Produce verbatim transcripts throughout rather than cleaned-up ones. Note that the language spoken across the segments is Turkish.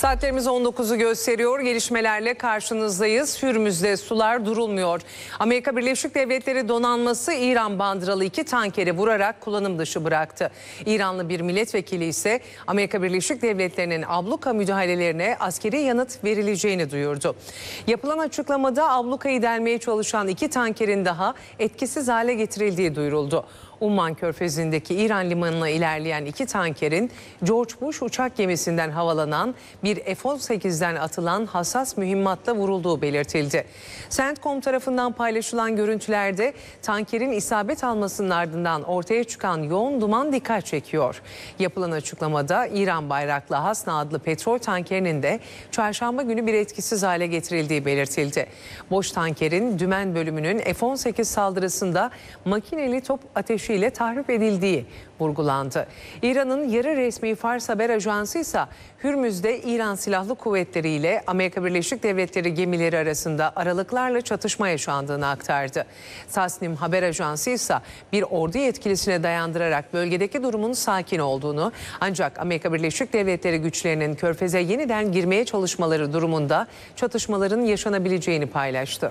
Saatlerimiz on dokuzu gösteriyor. Gelişmelerle karşınızdayız. Hürmüz'de sular durulmuyor. Amerika Birleşik Devletleri donanması İran bandıralı iki tankeri vurarak kullanım dışı bıraktı. İranlı bir milletvekili ise Amerika Birleşik Devletleri'nin abluka müdahalelerine askeri yanıt verileceğini duyurdu. Yapılan açıklamada ablukayı delmeye çalışan iki tankerin daha etkisiz hale getirildiği duyuruldu. Umman Körfezi'ndeki İran limanına ilerleyen iki tankerin George Bush uçak gemisinden havalanan bir F on sekizden atılan hassas mühimmatla vurulduğu belirtildi. CENTCOM tarafından paylaşılan görüntülerde tankerin isabet almasının ardından ortaya çıkan yoğun duman dikkat çekiyor. Yapılan açıklamada İran bayraklı Hasna adlı petrol tankerinin de çarşamba günü bir etkisiz hale getirildiği belirtildi. Boş tankerin dümen bölümünün F on sekiz saldırısında makineli top ateşi ile tahrip edildiği vurgulandı. İran'ın yarı resmi Fars haber ajansı ise Hürmüz'de İran Silahlı Kuvvetleri ile Amerika Birleşik Devletleri gemileri arasında aralıklarla çatışma yaşandığını aktardı. Tasnim haber ajansı ise bir ordu yetkilisine dayandırarak bölgedeki durumun sakin olduğunu, ancak Amerika Birleşik Devletleri güçlerinin Körfez'e yeniden girmeye çalışmaları durumunda çatışmaların yaşanabileceğini paylaştı.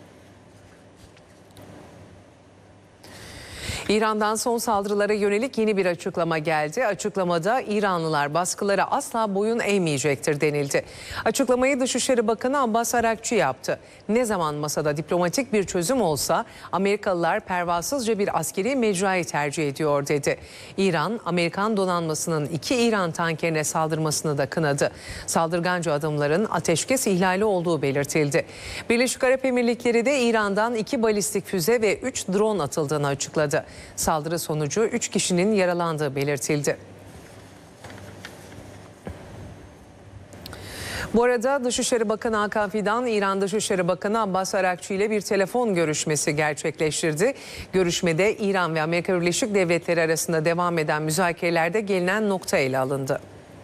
İran'dan son saldırılara yönelik yeni bir açıklama geldi. Açıklamada İranlılar baskılara asla boyun eğmeyecektir denildi. Açıklamayı Dışişleri Bakanı Abbas Arakçı yaptı. Ne zaman masada diplomatik bir çözüm olsa Amerikalılar pervasızca bir askeri mecrayı tercih ediyor dedi. İran, Amerikan donanmasının iki İran tankerine saldırmasını da kınadı. Saldırganca adımların ateşkes ihlali olduğu belirtildi. Birleşik Arap Emirlikleri de İran'dan iki balistik füze ve üç drone atıldığını açıkladı. Saldırı sonucu üç kişinin yaralandığı belirtildi. Bu arada Dışişleri Bakanı Hakan Fidan, İran Dışişleri Bakanı Abbas Arakçı ile bir telefon görüşmesi gerçekleştirdi. Görüşmede İran ve Amerika Birleşik Devletleri arasında devam eden müzakerelerde gelinen nokta ele alındı.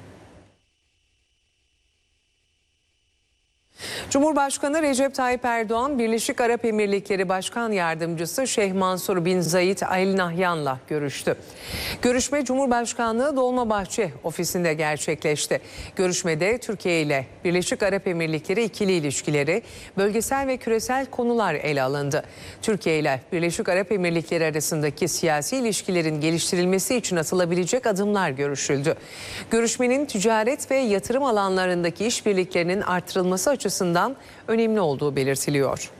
Cumhurbaşkanı Recep Tayyip Erdoğan, Birleşik Arap Emirlikleri Başkan Yardımcısı Şeyh Mansur bin Zayed Al Nahyan'la görüştü. Görüşme Cumhurbaşkanlığı Dolmabahçe ofisinde gerçekleşti. Görüşmede Türkiye ile Birleşik Arap Emirlikleri ikili ilişkileri, bölgesel ve küresel konular ele alındı. Türkiye ile Birleşik Arap Emirlikleri arasındaki siyasi ilişkilerin geliştirilmesi için atılabilecek adımlar görüşüldü. Görüşmenin ticaret ve yatırım alanlarındaki işbirliklerinin artırılması açısından önemli olduğu belirtiliyor.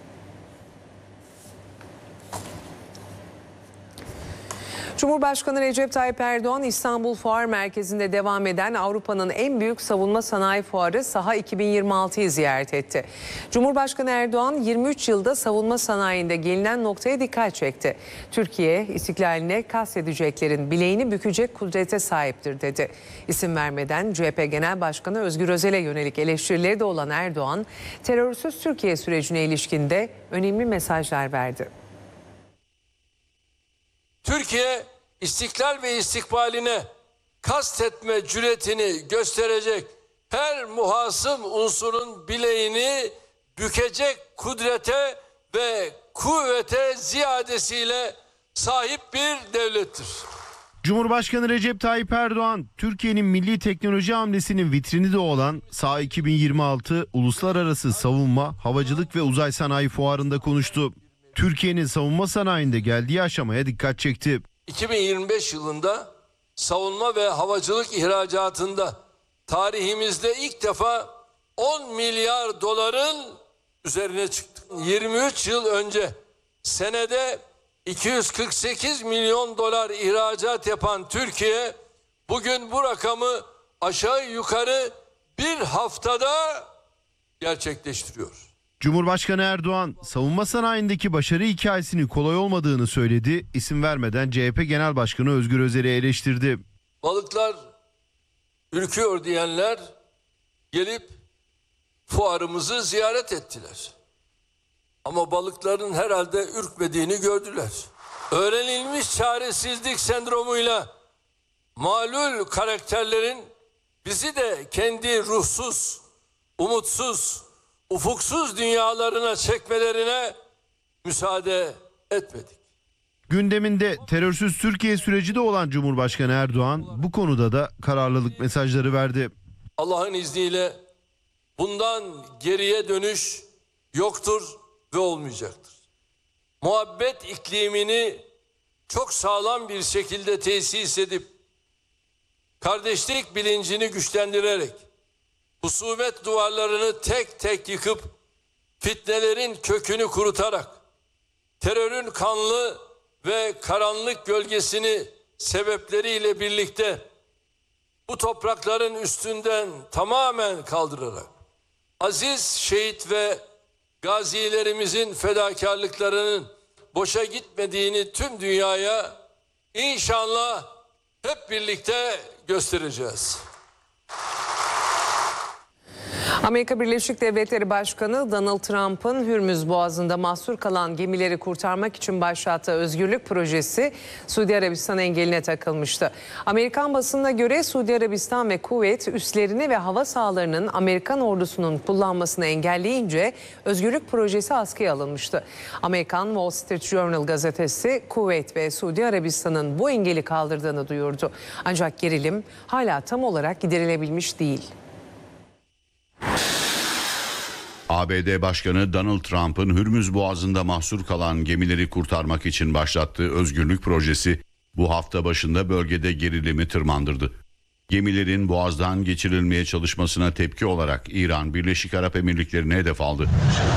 Cumhurbaşkanı Recep Tayyip Erdoğan, İstanbul Fuar Merkezi'nde devam eden Avrupa'nın en büyük savunma sanayi fuarı Saha iki bin yirmi altıyı ziyaret etti. Cumhurbaşkanı Erdoğan, yirmi üç yılda savunma sanayinde gelinen noktaya dikkat çekti. Türkiye, istiklaline kastedeceklerin bileğini bükecek kudrete sahiptir dedi. İsim vermeden C H P Genel Başkanı Özgür Özel'e yönelik eleştirileri de olan Erdoğan, terörsüz Türkiye sürecine ilişkin de önemli mesajlar verdi. Türkiye, istiklal ve istikbaline kastetme cüretini gösterecek her muhasım unsurun bileğini bükecek kudrete ve kuvvete ziyadesiyle sahip bir devlettir. Cumhurbaşkanı Recep Tayyip Erdoğan, Türkiye'nin milli teknoloji hamlesinin vitrini de olan Saha iki bin yirmi altı Uluslararası Savunma, Havacılık ve Uzay Sanayi Fuarı'nda konuştu. Türkiye'nin savunma sanayinde geldiği aşamaya dikkat çekti. iki bin yirmi beş yılında savunma ve havacılık ihracatında tarihimizde ilk defa on milyar doların üzerine çıktık. yirmi üç yıl önce senede iki yüz kırk sekiz milyon dolar ihracat yapan Türkiye bugün bu rakamı aşağı yukarı bir haftada gerçekleştiriyor. Cumhurbaşkanı Erdoğan, savunma sanayindeki başarı hikayesinin kolay olmadığını söyledi. İsim vermeden C H P Genel Başkanı Özgür Özel'i eleştirdi. Balıklar ürküyor diyenler gelip fuarımızı ziyaret ettiler. Ama balıkların herhalde ürkmediğini gördüler. Öğrenilmiş çaresizlik sendromuyla malul karakterlerin bizi de kendi ruhsuz, umutsuz, ufuksuz dünyalarına çekmelerine müsaade etmedik. Gündeminde terörsüz Türkiye süreci de olan Cumhurbaşkanı Erdoğan bu konuda da kararlılık mesajları verdi. Allah'ın izniyle bundan geriye dönüş yoktur ve olmayacaktır. Muhabbet iklimini çok sağlam bir şekilde tesis edip kardeşlik bilincini güçlendirerek husumet duvarlarını tek tek yıkıp fitnelerin kökünü kurutarak terörün kanlı ve karanlık gölgesini sebepleriyle birlikte bu toprakların üstünden tamamen kaldırarak aziz şehit ve gazilerimizin fedakarlıklarının boşa gitmediğini tüm dünyaya inşallah hep birlikte göstereceğiz. Amerika Birleşik Devletleri Başkanı Donald Trump'ın Hürmüz Boğazı'nda mahsur kalan gemileri kurtarmak için başlattığı özgürlük projesi Suudi Arabistan engeline takılmıştı. Amerikan basınına göre Suudi Arabistan ve Kuveyt üslerini ve hava sahalarının Amerikan ordusunun kullanmasını engelleyince özgürlük projesi askıya alınmıştı. Amerikan Wall Street Journal gazetesi Kuveyt ve Suudi Arabistan'ın bu engeli kaldırdığını duyurdu. Ancak gerilim hala tam olarak giderilebilmiş değil. A B D Başkanı Donald Trump'ın Hürmüz Boğazı'nda mahsur kalan gemileri kurtarmak için başlattığı özgürlük projesi bu hafta başında bölgede gerilimi tırmandırdı. Gemilerin boğazdan geçirilmeye çalışmasına tepki olarak İran, Birleşik Arap Emirlikleri'ne hedef aldı.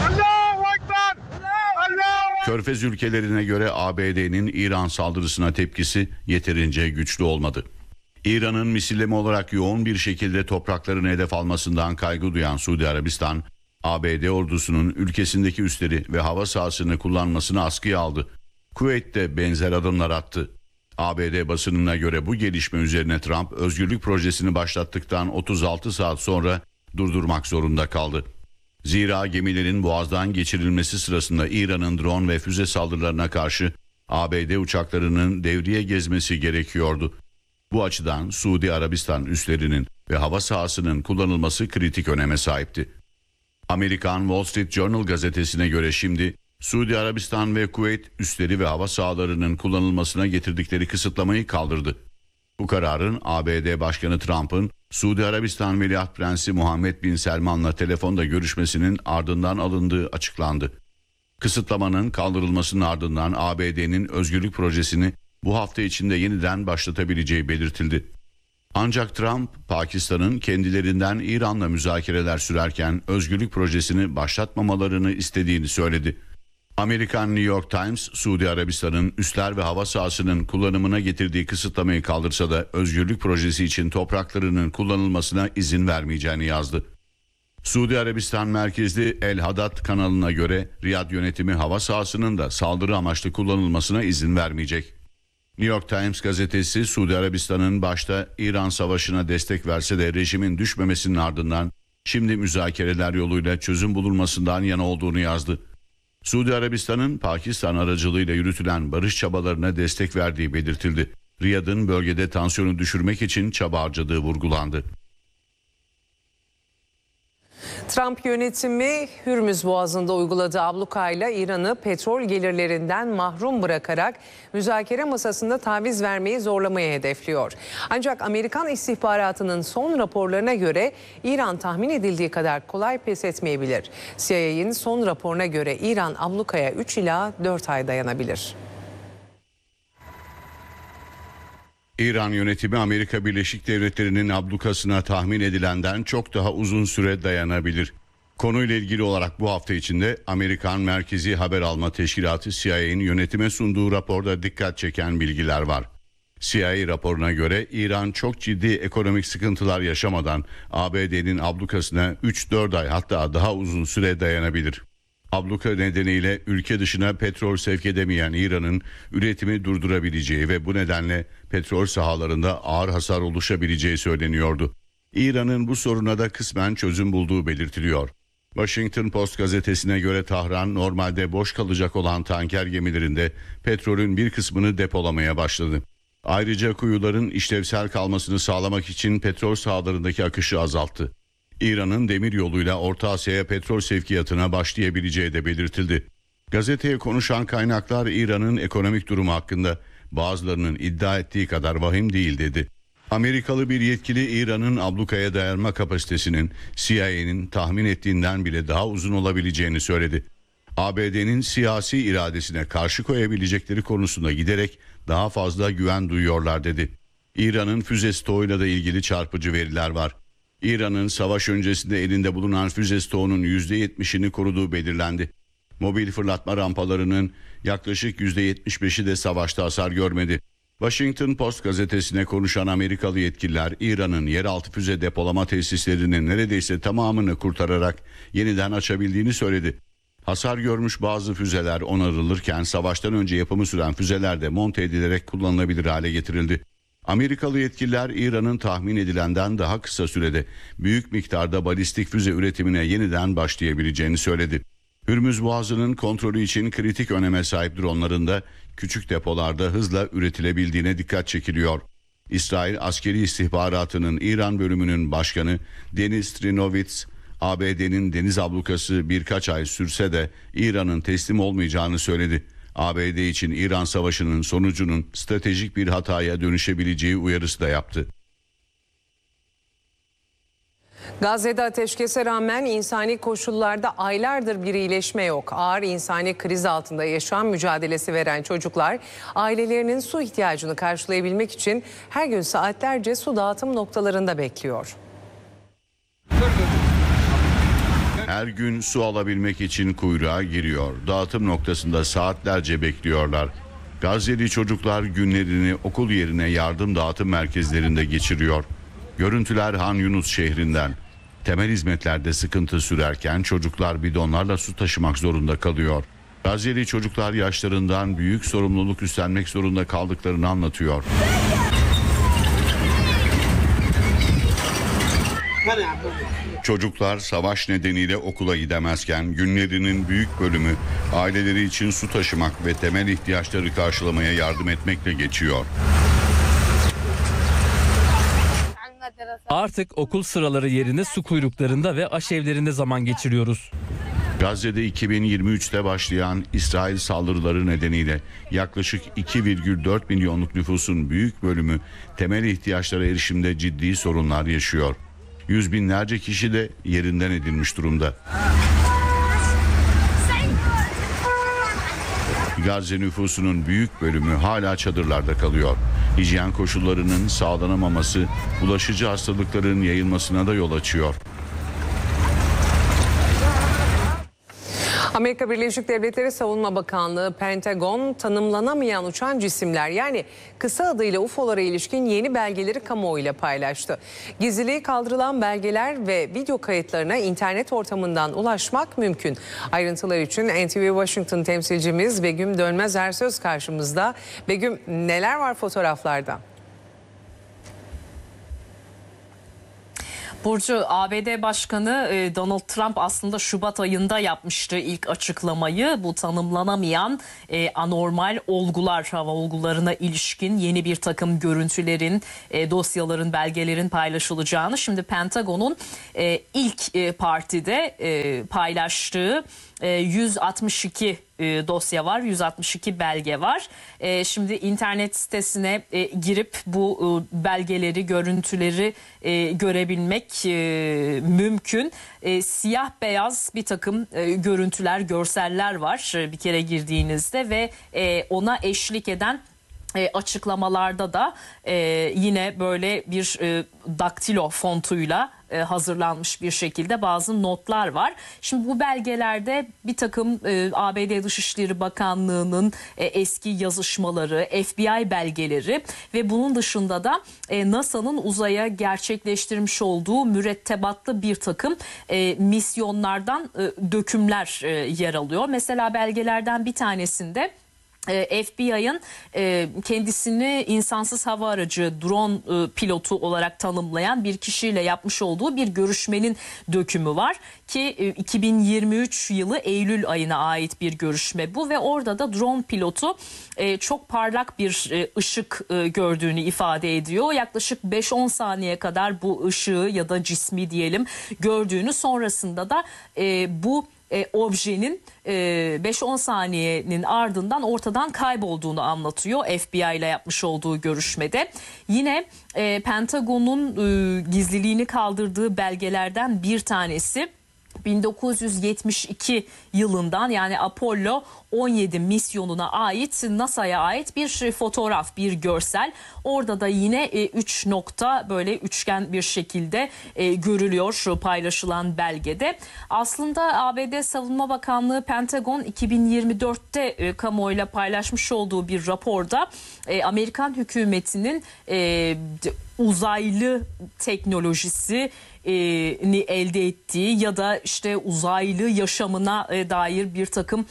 Körfez ülkelerine göre A B D'nin İran saldırısına tepkisi yeterince güçlü olmadı. İran'ın misilleme olarak yoğun bir şekilde topraklarını hedef almasından kaygı duyan Suudi Arabistan, A B D ordusunun ülkesindeki üsleri ve hava sahasını kullanmasını askıya aldı. Kuveyt de benzer adımlar attı. A B D basınına göre bu gelişme üzerine Trump özgürlük projesini başlattıktan otuz altı saat sonra durdurmak zorunda kaldı. Zira gemilerin boğazdan geçirilmesi sırasında İran'ın drone ve füze saldırılarına karşı A B D uçaklarının devriye gezmesi gerekiyordu. Bu açıdan Suudi Arabistan üslerinin ve hava sahasının kullanılması kritik öneme sahipti. Amerikan Wall Street Journal gazetesine göre şimdi Suudi Arabistan ve Kuveyt üsleri ve hava sahalarının kullanılmasına getirdikleri kısıtlamayı kaldırdı. Bu kararın A B D Başkanı Trump'ın Suudi Arabistan Veliaht Prensi Muhammed Bin Selman'la telefonda görüşmesinin ardından alındığı açıklandı. Kısıtlamanın kaldırılmasının ardından A B D'nin özgürlük projesini bu hafta içinde yeniden başlatabileceği belirtildi. Ancak Trump, Pakistan'ın kendilerinden İran'la müzakereler sürerken özgürlük projesini başlatmamalarını istediğini söyledi. Amerikan New York Times, Suudi Arabistan'ın üsler ve hava sahasının kullanımına getirdiği kısıtlamayı kaldırsa da özgürlük projesi için topraklarının kullanılmasına izin vermeyeceğini yazdı. Suudi Arabistan merkezli El Hadad kanalına göre Riyad yönetimi hava sahasının da saldırı amaçlı kullanılmasına izin vermeyecek. New York Times gazetesi Suudi Arabistan'ın başta İran savaşına destek verse de rejimin düşmemesinin ardından şimdi müzakereler yoluyla çözüm bulunmasından yana olduğunu yazdı. Suudi Arabistan'ın Pakistan aracılığıyla yürütülen barış çabalarına destek verdiği belirtildi. Riyad'ın bölgede tansiyonu düşürmek için çaba harcadığı vurgulandı. Trump yönetimi Hürmüz Boğazı'nda uyguladığı ablukayla İran'ı petrol gelirlerinden mahrum bırakarak müzakere masasında taviz vermeyi zorlamayı hedefliyor. Ancak Amerikan istihbaratının son raporlarına göre İran tahmin edildiği kadar kolay pes etmeyebilir. C I A'nin son raporuna göre İran ablukaya üç ila dört ay dayanabilir. İran yönetimi Amerika Birleşik Devletleri'nin ablukasına tahmin edilenden çok daha uzun süre dayanabilir. Konuyla ilgili olarak bu hafta içinde Amerikan Merkezi Haber Alma Teşkilatı C I A'nin yönetime sunduğu raporda dikkat çeken bilgiler var. C I A raporuna göre İran çok ciddi ekonomik sıkıntılar yaşamadan A B D'nin ablukasına üç dört ay hatta daha uzun süre dayanabilir. Abluka nedeniyle ülke dışına petrol sevk edemeyen İran'ın üretimi durdurabileceği ve bu nedenle petrol sahalarında ağır hasar oluşabileceği söyleniyordu. İran'ın bu soruna da kısmen çözüm bulduğu belirtiliyor. Washington Post gazetesine göre Tahran normalde boş kalacak olan tanker gemilerinde petrolün bir kısmını depolamaya başladı. Ayrıca kuyuların işlevsel kalmasını sağlamak için petrol sahalarındaki akışı azalttı. İran'ın demir yoluyla Orta Asya'ya petrol sevkiyatına başlayabileceği de belirtildi. Gazeteye konuşan kaynaklar İran'ın ekonomik durumu hakkında bazılarının iddia ettiği kadar vahim değil dedi. Amerikalı bir yetkili İran'ın ablukaya dayanma kapasitesinin C I A'nin tahmin ettiğinden bile daha uzun olabileceğini söyledi. A B D'nin siyasi iradesine karşı koyabilecekleri konusunda giderek daha fazla güven duyuyorlar dedi. İran'ın füze stoğuyla da ilgili çarpıcı veriler var. İran'ın savaş öncesinde elinde bulunan füze stoğunun yüzde yetmişini koruduğu belirlendi. Mobil fırlatma rampalarının yaklaşık yüzde yetmiş beşi de savaşta hasar görmedi. Washington Post gazetesine konuşan Amerikalı yetkililer İran'ın yeraltı füze depolama tesislerinin neredeyse tamamını kurtararak yeniden açabildiğini söyledi. Hasar görmüş bazı füzeler onarılırken savaştan önce yapımı süren füzeler de monte edilerek kullanılabilir hale getirildi. Amerikalı yetkililer İran'ın tahmin edilenden daha kısa sürede büyük miktarda balistik füze üretimine yeniden başlayabileceğini söyledi. Hürmüz Boğazı'nın kontrolü için kritik öneme sahip dronların da küçük depolarda hızla üretilebildiğine dikkat çekiliyor. İsrail Askeri İstihbaratı'nın İran bölümünün başkanı Deniz Trinovitz, A B D'nin deniz ablukası birkaç ay sürse de İran'ın teslim olmayacağını söyledi. A B D için İran Savaşı'nın sonucunun stratejik bir hataya dönüşebileceği uyarısı da yaptı. Gazze'de ateşkese rağmen insani koşullarda aylardır bir iyileşme yok. Ağır insani kriz altında yaşam mücadelesi veren çocuklar ailelerinin su ihtiyacını karşılayabilmek için her gün saatlerce su dağıtım noktalarında bekliyor. Her gün su alabilmek için kuyruğa giriyor. Dağıtım noktasında saatlerce bekliyorlar. Gazze'li çocuklar günlerini okul yerine yardım dağıtım merkezlerinde geçiriyor. Görüntüler Han Yunus şehrinden. Temel hizmetlerde sıkıntı sürerken çocuklar bidonlarla su taşımak zorunda kalıyor. Gazze'li çocuklar yaşlarından büyük sorumluluk üstlenmek zorunda kaldıklarını anlatıyor. Çocuklar savaş nedeniyle okula gidemezken günlerinin büyük bölümü aileleri için su taşımak ve temel ihtiyaçları karşılamaya yardım etmekle geçiyor. Artık okul sıraları yerine su kuyruklarında ve aşevlerinde zaman geçiriyoruz. Gazze'de iki bin yirmi üçte başlayan İsrail saldırıları nedeniyle yaklaşık iki virgül dört milyonluk nüfusun büyük bölümü temel ihtiyaçlara erişimde ciddi sorunlar yaşıyor. Yüz binlerce kişi de yerinden edilmiş durumda. Gazze nüfusunun büyük bölümü hala çadırlarda kalıyor. Hijyen koşullarının sağlanamaması bulaşıcı hastalıkların yayılmasına da yol açıyor. Amerika Birleşik Devletleri Savunma Bakanlığı, Pentagon tanımlanamayan uçan cisimler yani kısa adıyla U F O'lara ilişkin yeni belgeleri kamuoyuyla paylaştı. Gizliliği kaldırılan belgeler ve video kayıtlarına internet ortamından ulaşmak mümkün. Ayrıntılar için N T V Washington temsilcimiz Begüm Dönmez Ersöz karşımızda. Begüm, neler var fotoğraflarda? Burcu, A B D Başkanı Donald Trump aslında Şubat ayında yapmıştı ilk açıklamayı. Bu tanımlanamayan e, anormal olgular, hava olgularına ilişkin yeni bir takım görüntülerin, e, dosyaların, belgelerin paylaşılacağını. Şimdi Pentagon'un e, ilk e, partide e, paylaştığı e, yüz altmış iki e, dosya var, yüz altmış iki belge var. E, şimdi internet sitesine e, girip bu e, belgeleri, görüntüleri e, görebilmek e, mümkün. E, siyah beyaz bir takım e, görüntüler, görseller var e, bir kere girdiğinizde ve e, ona eşlik eden E, açıklamalarda da e, yine böyle bir e, daktilo fontuyla e, hazırlanmış bir şekilde bazı notlar var. Şimdi bu belgelerde bir takım e, A B D Dışişleri Bakanlığı'nın e, eski yazışmaları, F B I belgeleri ve bunun dışında da e, NASA'nın uzaya gerçekleştirmiş olduğu mürettebatlı bir takım e, misyonlardan e, dökümler e, yer alıyor. Mesela belgelerden bir tanesinde F B I'ın kendisini insansız hava aracı drone pilotu olarak tanımlayan bir kişiyle yapmış olduğu bir görüşmenin dökümü var ki iki bin yirmi üç yılı Eylül ayına ait bir görüşme bu ve orada da drone pilotu çok parlak bir ışık gördüğünü ifade ediyor. Yaklaşık beş on saniye kadar bu ışığı ya da cismi diyelim gördüğünü, sonrasında da bu e, objenin beş on saniyenin ardından ortadan kaybolduğunu anlatıyor F B I ile yapmış olduğu görüşmede. Yine e, Pentagon'un e, gizliliğini kaldırdığı belgelerden bir tanesi bin dokuz yüz yetmiş iki yılından, yani Apollo on yedi misyonuna ait, NASA'ya ait bir fotoğraf, bir görsel. Orada da yine üç nokta böyle üçgen bir şekilde e, görülüyor paylaşılan belgede. Aslında A B D Savunma Bakanlığı Pentagon iki bin yirmi dörtte e, kamuoyuyla paylaşmış olduğu bir raporda e, Amerikan hükümetinin e, uzaylı teknolojisi ni elde ettiği ya da işte uzaylı yaşamına dair bir takım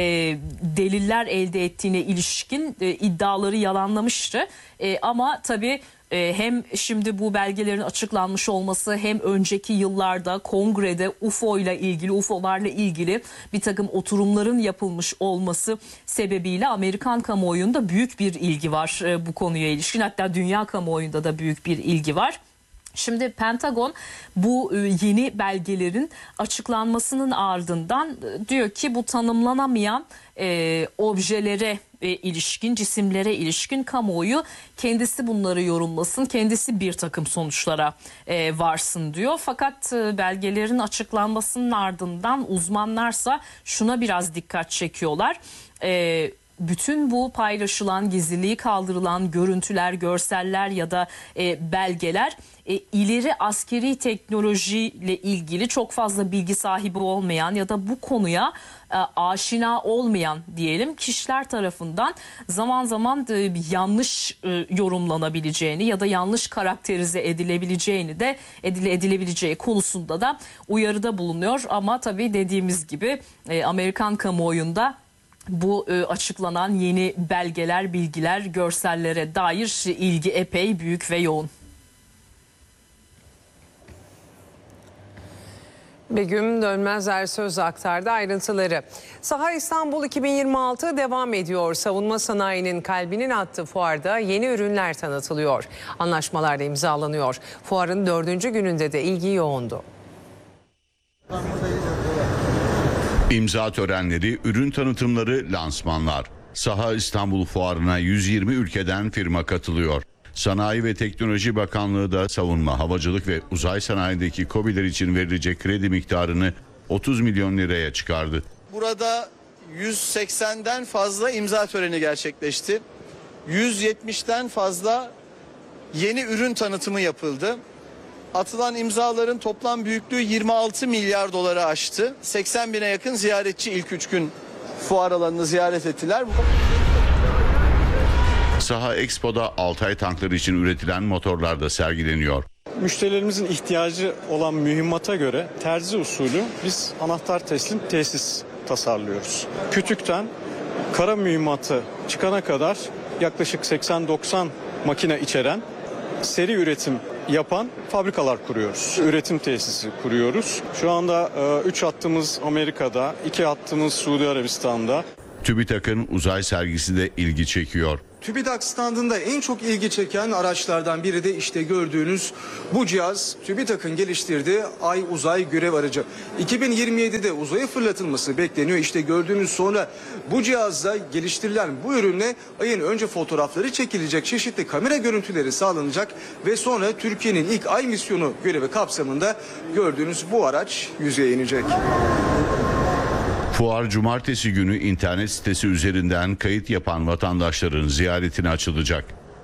deliller elde ettiğine ilişkin iddiaları yalanlamıştı. Ama tabii hem şimdi bu belgelerin açıklanmış olması, hem önceki yıllarda kongrede U F O ile ilgili, U F O'larla ilgili bir takım oturumların yapılmış olması sebebiyle Amerikan kamuoyunda büyük bir ilgi var bu konuya ilişkin. Hatta dünya kamuoyunda da büyük bir ilgi var. Şimdi Pentagon bu yeni belgelerin açıklanmasının ardından diyor ki bu tanımlanamayan e, objelere e, ilişkin, cisimlere ilişkin kamuoyu kendisi bunları yorumlasın, kendisi bir takım sonuçlara e, varsın diyor. Fakat e, belgelerin açıklanmasının ardından uzmanlarsa şuna biraz dikkat çekiyorlar. E, Bütün bu paylaşılan, gizliliği kaldırılan görüntüler, görseller ya da e, belgeler e, ileri askeri teknolojiyle ilgili çok fazla bilgi sahibi olmayan ya da bu konuya e, aşina olmayan diyelim kişiler tarafından zaman zaman e, yanlış e, yorumlanabileceğini ya da yanlış karakterize edilebileceğini de edile, edilebileceği konusunda da uyarıda bulunuyor. Ama tabii dediğimiz gibi e, Amerikan kamuoyunda bu e, açıklanan yeni belgeler, bilgiler, görsellere dair ilgi epey büyük ve yoğun. Begüm Dönmez Ersöz aktardı ayrıntıları. Saha İstanbul iki bin yirmi altı devam ediyor. Savunma sanayinin kalbinin attığı fuarda yeni ürünler tanıtılıyor. Anlaşmalar da imzalanıyor. Fuarın dördüncü gününde de ilgi yoğundu. İmza törenleri, ürün tanıtımları, lansmanlar. Saha İstanbul Fuarı'na yüz yirmi ülkeden firma katılıyor. Sanayi ve Teknoloji Bakanlığı da savunma, havacılık ve uzay sanayindeki KOBİ'ler için verilecek kredi miktarını otuz milyon liraya çıkardı. Burada yüz seksenden fazla imza töreni gerçekleşti. yüz yetmişten fazla yeni ürün tanıtımı yapıldı. Atılan imzaların toplam büyüklüğü yirmi altı milyar doları aştı. seksen bine yakın ziyaretçi ilk üç gün fuar alanını ziyaret ettiler. Saha Expo'da Altay tankları için üretilen motorlar da sergileniyor. Müşterilerimizin ihtiyacı olan mühimmata göre terzi usulü biz anahtar teslim tesis tasarlıyoruz. Kütükten kara mühimmatı çıkana kadar yaklaşık seksen doksan makine içeren seri üretim yapan fabrikalar kuruyoruz. Üretim tesisi kuruyoruz. Şu anda üç hattımız Amerika'da, iki hattımız Suudi Arabistan'da. TÜBİTAK'ın uzay sergisi de ilgi çekiyor. TÜBİTAK standında en çok ilgi çeken araçlardan biri de işte gördüğünüz bu cihaz. TÜBİTAK'ın geliştirdiği Ay Uzay Görev Aracı. iki bin yirmi yedide uzaya fırlatılması bekleniyor. İşte gördüğünüz, sonra bu cihazla geliştirilen bu ürünle Ay'ın önce fotoğrafları çekilecek, çeşitli kamera görüntüleri sağlanacak ve sonra Türkiye'nin ilk Ay misyonu görevi kapsamında gördüğünüz bu araç yüzeye inecek. Fuar cumartesi günü internet sitesi üzerinden kayıt yapan vatandaşların ziyaretine açılacak.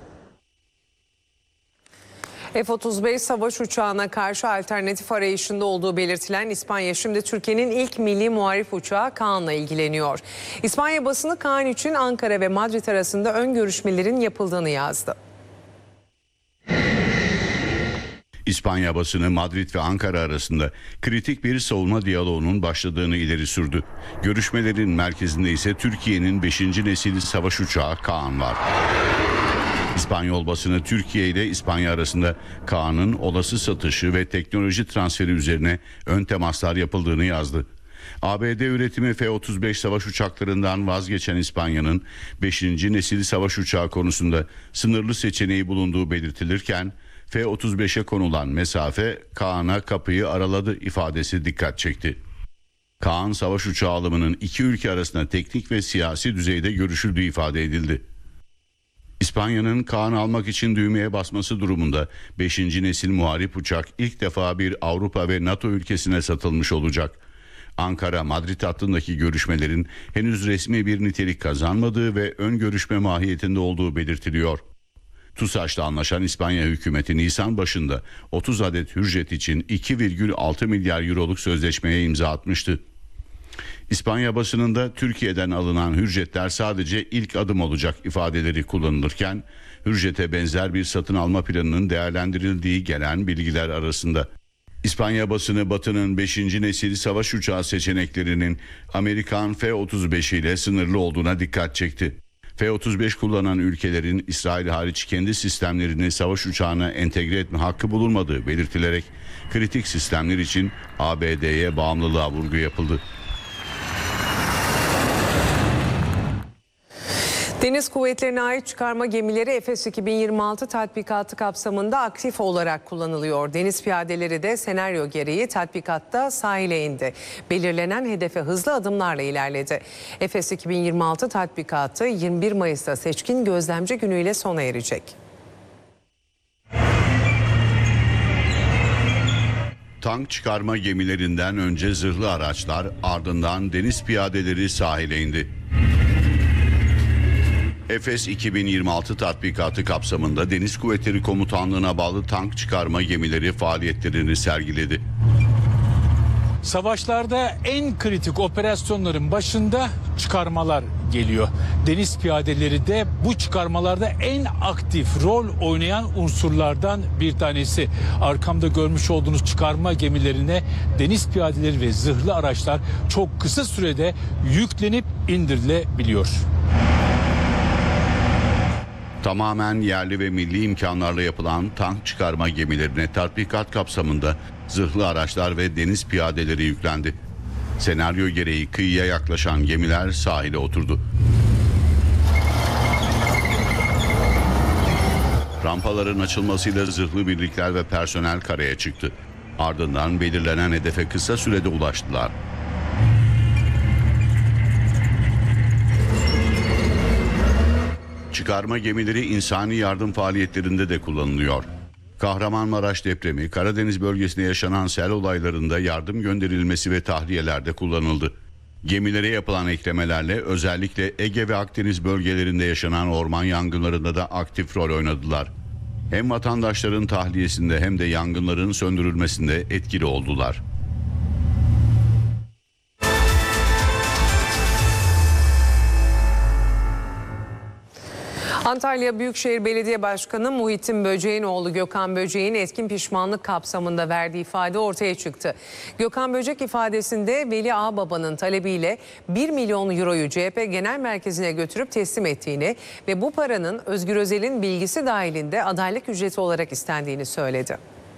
F otuz beş savaş uçağına karşı alternatif arayışında olduğu belirtilen İspanya şimdi Türkiye'nin ilk milli muharip uçağı Kaan'la ilgileniyor. İspanya basını Kaan için Ankara ve Madrid arasında ön görüşmelerin yapıldığını yazdı. İspanya basını Madrid ve Ankara arasında kritik bir savunma diyaloğunun başladığını ileri sürdü. Görüşmelerin merkezinde ise Türkiye'nin beşinci nesil savaş uçağı Kaan var. İspanyol basını Türkiye ile İspanya arasında Kaan'ın olası satışı ve teknoloji transferi üzerine ön temaslar yapıldığını yazdı. A B D üretimi F otuz beş savaş uçaklarından vazgeçen İspanya'nın beşinci nesil savaş uçağı konusunda sınırlı seçeneği bulunduğu belirtilirken F otuz beşe konulan mesafe Kaan'a kapıyı araladı ifadesi dikkat çekti. Kaan savaş uçağı alımının iki ülke arasında teknik ve siyasi düzeyde görüşüldüğü ifade edildi. İspanya'nın Kaan'ı almak için düğmeye basması durumunda beşinci nesil muharip uçak ilk defa bir Avrupa ve NATO ülkesine satılmış olacak. Ankara-Madrid hattındaki görüşmelerin henüz resmi bir nitelik kazanmadığı ve ön görüşme mahiyetinde olduğu belirtiliyor. TUSAŞ'la anlaşan İspanya hükümeti Nisan başında otuz adet Hürjet için iki virgül altı milyar euroluk sözleşmeye imza atmıştı. İspanya basınında Türkiye'den alınan Hürjetler sadece ilk adım olacak ifadeleri kullanılırken Hürjet'e benzer bir satın alma planının değerlendirildiği gelen bilgiler arasında. İspanya basını Batı'nın beşinci nesil savaş uçağı seçeneklerinin Amerikan F otuz beş ile sınırlı olduğuna dikkat çekti. F otuz beş kullanan ülkelerin İsrail hariç kendi sistemlerini savaş uçağına entegre etme hakkı bulunmadığı belirtilerek kritik sistemler için A B D'ye bağımlılığa vurgu yapıldı. Deniz Kuvvetleri'ne ait çıkarma gemileri Efes iki bin yirmi altı tatbikatı kapsamında aktif olarak kullanılıyor. Deniz piyadeleri de senaryo gereği tatbikatta sahile indi. Belirlenen hedefe hızlı adımlarla ilerledi. Efes iki bin yirmi altı tatbikatı yirmi bir Mayıs'ta seçkin gözlemci günüyle sona erecek. Tank çıkarma gemilerinden önce zırhlı araçlar, ardından deniz piyadeleri sahile indi. Efes iki bin yirmi altı tatbikatı kapsamında Deniz Kuvvetleri Komutanlığı'na bağlı tank çıkarma gemileri faaliyetlerini sergiledi. Savaşlarda en kritik operasyonların başında çıkarmalar geliyor. Deniz piyadeleri de bu çıkarmalarda en aktif rol oynayan unsurlardan bir tanesi. Arkamda görmüş olduğunuz çıkarma gemilerine deniz piyadeleri ve zırhlı araçlar çok kısa sürede yüklenip indirilebiliyor. Tamamen yerli ve milli imkanlarla yapılan tank çıkarma gemilerine tatbikat kapsamında zırhlı araçlar ve deniz piyadeleri yüklendi. Senaryo gereği kıyıya yaklaşan gemiler sahile oturdu. Rampaların açılmasıyla zırhlı birlikler ve personel karaya çıktı. Ardından belirlenen hedefe kısa sürede ulaştılar. Çıkarma gemileri insani yardım faaliyetlerinde de kullanılıyor. Kahramanmaraş depremi, Karadeniz bölgesinde yaşanan sel olaylarında yardım gönderilmesi ve tahliyelerde kullanıldı. Gemilere yapılan eklemelerle özellikle Ege ve Akdeniz bölgelerinde yaşanan orman yangınlarında da aktif rol oynadılar. Hem vatandaşların tahliyesinde hem de yangınların söndürülmesinde etkili oldular. Antalya Büyükşehir Belediye Başkanı Muhittin Böcek'in oğlu Gökhan Böcek'in etkin pişmanlık kapsamında verdiği ifade ortaya çıktı. Gökhan Böcek ifadesinde Veli Ağbaba'nın talebiyle bir milyon euroyu C H P Genel Merkezi'ne götürüp teslim ettiğini ve bu paranın Özgür Özel'in bilgisi dahilinde adaylık ücreti olarak istendiğini söyledi.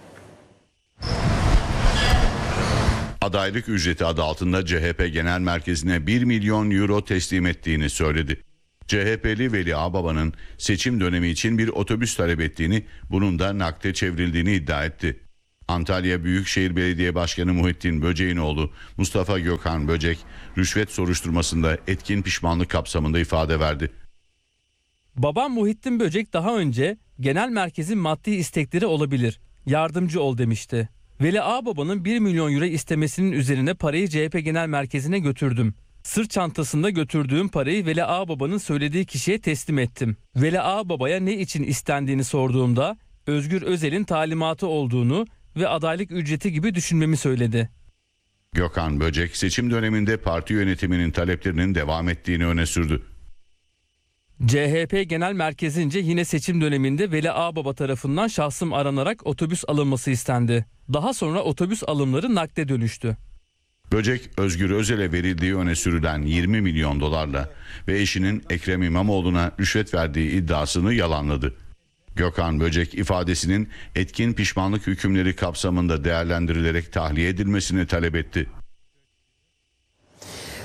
Adaylık ücreti adı altında C H P Genel Merkezi'ne bir milyon euro teslim ettiğini söyledi. C H P'li Veli Ağbaba'nın seçim dönemi için bir otobüs talep ettiğini, bunun da nakde çevrildiğini iddia etti. Antalya Büyükşehir Belediye Başkanı Muhittin Böcek'in oğlu Mustafa Gökhan Böcek, rüşvet soruşturmasında etkin pişmanlık kapsamında ifade verdi. Babam Muhittin Böcek daha önce genel merkezin maddi istekleri olabilir, yardımcı ol demişti. Veli Ağbaba'nın bir milyon euro istemesinin üzerine parayı C H P Genel Merkezi'ne götürdüm. Sırt çantasında götürdüğüm parayı Veli Ağbaba'nın söylediği kişiye teslim ettim. Veli Ağbaba'ya ne için istendiğini sorduğumda Özgür Özel'in talimatı olduğunu ve adaylık ücreti gibi düşünmemi söyledi. Gökhan Böcek seçim döneminde parti yönetiminin taleplerinin devam ettiğini öne sürdü. C H P Genel Merkezi'nce yine seçim döneminde Veli Ağbaba tarafından şahsım aranarak otobüs alınması istendi. Daha sonra otobüs alımları nakde dönüştü. Böcek, Özgür Özel'e verildiği öne sürülen yirmi milyon dolarla ve eşinin Ekrem İmamoğlu'na rüşvet verdiği iddiasını yalanladı. Gökhan Böcek ifadesinin etkin pişmanlık hükümleri kapsamında değerlendirilerek tahliye edilmesini talep etti.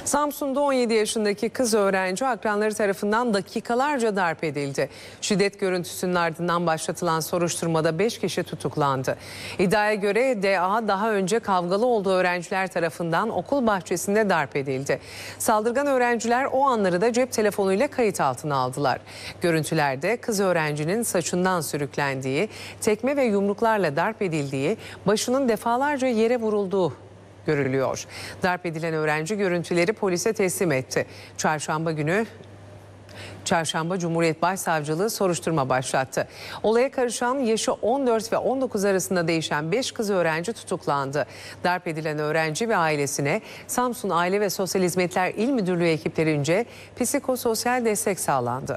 Samsun'da on yedi yaşındaki kız öğrenci akranları tarafından dakikalarca darp edildi. Şiddet görüntüsünün ardından başlatılan soruşturmada beş kişi tutuklandı. İddiaya göre D A daha önce kavgalı olduğu öğrenciler tarafından okul bahçesinde darp edildi. Saldırgan öğrenciler o anları da cep telefonuyla kayıt altına aldılar. Görüntülerde kız öğrencinin saçından sürüklendiği, tekme ve yumruklarla darp edildiği, başının defalarca yere vurulduğu görülüyor. Darp edilen öğrenci görüntüleri polise teslim etti. Çarşamba günü Çarşamba Cumhuriyet Başsavcılığı soruşturma başlattı. Olaya karışan yaşı on dört ve on dokuz arasında değişen beş kız öğrenci tutuklandı. Darp edilen öğrenci ve ailesine Samsun Aile ve Sosyal Hizmetler İl Müdürlüğü ekiplerince psikososyal destek sağlandı.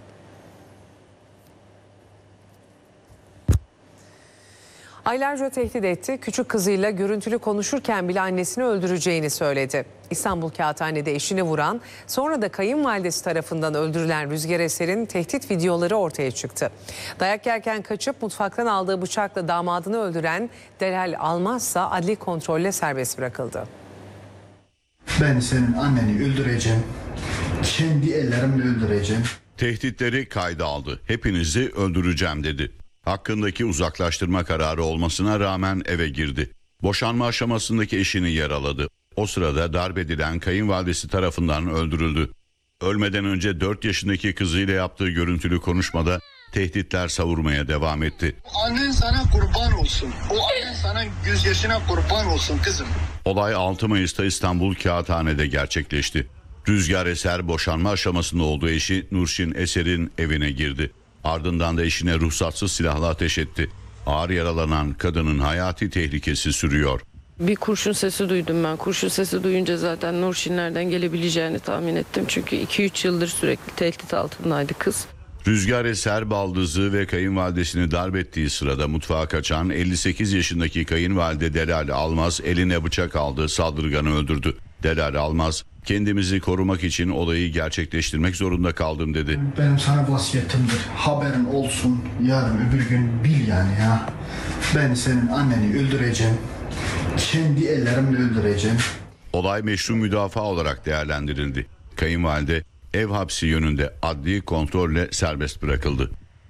Aylarca tehdit etti. Küçük kızıyla görüntülü konuşurken bile annesini öldüreceğini söyledi. İstanbul Kağıthane'de eşini vuran, sonra da kayınvalidesi tarafından öldürülen Rüzgar Eser'in tehdit videoları ortaya çıktı. Dayak yerken kaçıp mutfaktan aldığı bıçakla damadını öldüren Delal Almaz ise adli kontrolle serbest bırakıldı. Ben senin anneni öldüreceğim. Kendi ellerimle öldüreceğim. Tehditleri kayda aldı. Hepinizi öldüreceğim dedi. Hakkındaki uzaklaştırma kararı olmasına rağmen eve girdi. Boşanma aşamasındaki eşini yaraladı. O sırada darp edilen kayınvalidesi tarafından öldürüldü. Ölmeden önce dört yaşındaki kızıyla yaptığı görüntülü konuşmada tehditler savurmaya devam etti. Annen sana kurban olsun. O annen sana gözyaşına kurban olsun kızım. Olay altı Mayıs'ta İstanbul Kağıthane'de gerçekleşti. Rüzgar Eser boşanma aşamasında olduğu eşi Nurşin Eser'in evine girdi. Ardından da eşine ruhsatsız silahla ateş etti. Ağır yaralanan kadının hayati tehlikesi sürüyor. Bir kurşun sesi duydum ben. Kurşun sesi duyunca zaten Nurşinlerden gelebileceğini tahmin ettim. Çünkü iki üç yıldır sürekli tehdit altındaydı kız. Rüzgar Eser baldızı ve kayınvalidesini darp ettiği sırada mutfağa kaçan elli sekiz yaşındaki kayınvalide Delal Almaz eline bıçak aldı, saldırganı öldürdü. Delal Almaz, kendimizi korumak için olayı gerçekleştirmek zorunda kaldım dedi. Benim sana vasiyetimdir. Haberin olsun. Yarın öbür gün bil yani ya. Ben senin anneni öldüreceğim. Kendi ellerimle öldüreceğim. Olay meşru müdafaa olarak değerlendirildi. Kayınvalide ev hapsi yönünde adli kontrolle serbest bırakıldı.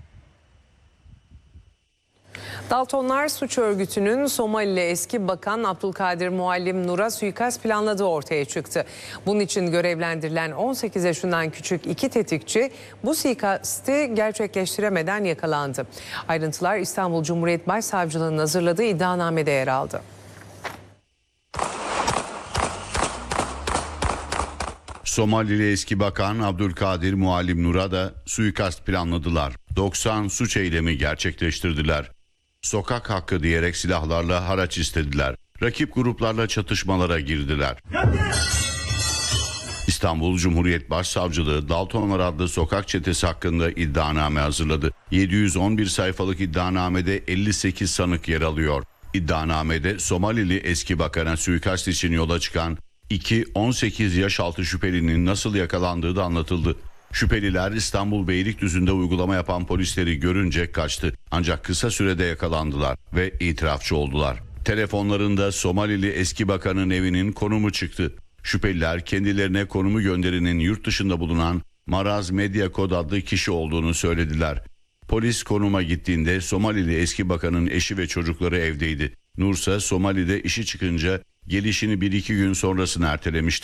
Daltonlar suç örgütünün Somalili eski bakan Abdülkadir Muallim Nur'a suikast planladığı ortaya çıktı. Bunun için görevlendirilen on sekiz yaşından küçük iki tetikçi bu suikasti gerçekleştiremeden yakalandı. Ayrıntılar İstanbul Cumhuriyet Başsavcılığı'nın hazırladığı iddianamede yer aldı. Somalili eski bakan Abdülkadir Muallim Nur'a da suikast planladılar. doksan suç eylemi gerçekleştirdiler. Sokak hakkı diyerek silahlarla haraç istediler. Rakip gruplarla çatışmalara girdiler. İstanbul Cumhuriyet Başsavcılığı Daltonlar adlı sokak çetesi hakkında iddianame hazırladı. yedi yüz on bir sayfalık iddianamede elli sekiz sanık yer alıyor. İddianamede Somalili eski bakana suikast için yola çıkan iki on sekiz yaş altı şüphelinin nasıl yakalandığı da anlatıldı. Şüpheliler İstanbul Beylikdüzü'nde uygulama yapan polisleri görünce kaçtı. Ancak kısa sürede yakalandılar ve itirafçı oldular. Telefonlarında Somalili eski bakanın evinin konumu çıktı. Şüpheliler kendilerine konumu gönderinin yurt dışında bulunan Maraz Medya Kod adlı kişi olduğunu söylediler. Polis konuma gittiğinde Somalili eski bakanın eşi ve çocukları evdeydi. Nursa Somali'de işi çıkınca gelişini bir iki gün sonrasını ertelemişti.